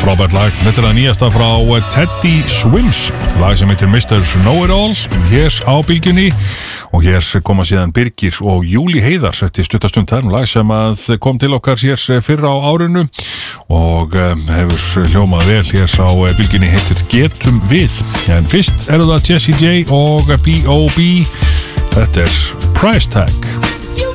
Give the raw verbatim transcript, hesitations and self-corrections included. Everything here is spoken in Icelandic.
Frábært lag, þetta er það nýjasta frá Teddy Swims, lag sem heitir mister Know-It-All, hér á bylgjunni og hér koma síðan Birgir og Júli Heiðar eftir stuttastund þar, lag sem að kom til okkar hér fyrr á árinu og hefur hljómað vel hér á bylgjunni, heitir Getum Við. En fyrst eru það Jessie J og B O B, þetta er Price Tag.